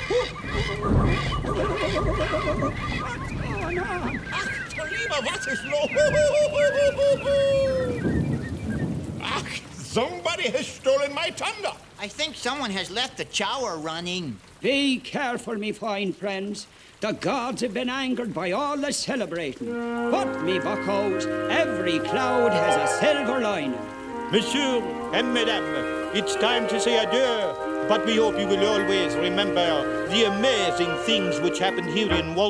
Ach, lieber, was ist los? Ach, somebody has stolen my thunder. I think someone has left the shower running. Be careful, me fine friends. The gods have been angered by all the celebrating. But, me buckos, every cloud has a silver lining. Monsieur and Madame, it's time to say adieu. But we hope you will always remember the amazing things which happened here in Walt